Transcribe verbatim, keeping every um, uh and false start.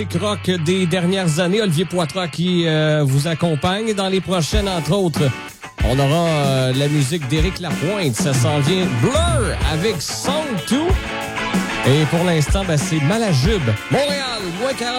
Rock des dernières années, Olivier Poitras qui euh, vous accompagne. Dans les prochaines, entre autres, on aura euh, la musique d'Éric Lapointe. Ça s'en vient Blur avec Song deux. Et pour l'instant, ben, c'est Malajube. Montréal, moins quarante.